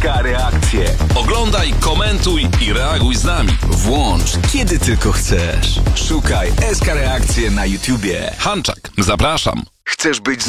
SK Reakcje. Oglądaj, komentuj i reaguj z nami. Włącz, kiedy tylko chcesz. Szukaj SK Reakcje na YouTubie. Hanczak, zapraszam. Chcesz być